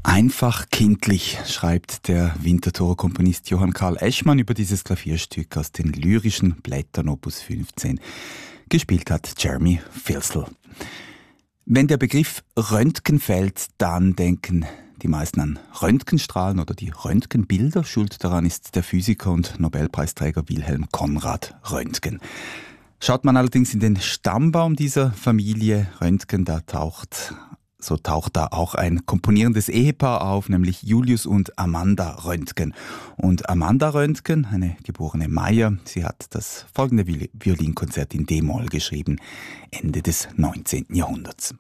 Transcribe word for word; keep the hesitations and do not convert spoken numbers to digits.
Einfach kindlich, schreibt der Winterthurer Komponist Johann Karl Eschmann über dieses Klavierstück aus den lyrischen Blättern Opus fünfzehn. Gespielt hat Jeremy Filsel. Wenn der Begriff Röntgen fällt, dann denken die meisten an Röntgenstrahlen oder die Röntgenbilder. Schuld daran ist der Physiker und Nobelpreisträger Wilhelm Konrad Röntgen. Schaut man allerdings in den Stammbaum dieser Familie Röntgen, da taucht So taucht da auch ein komponierendes Ehepaar auf, nämlich Julius und Amanda Röntgen. Und Amanda Röntgen, eine geborene Meyer, sie hat das folgende Violinkonzert in D-Moll geschrieben, Ende des neunzehnten Jahrhunderts.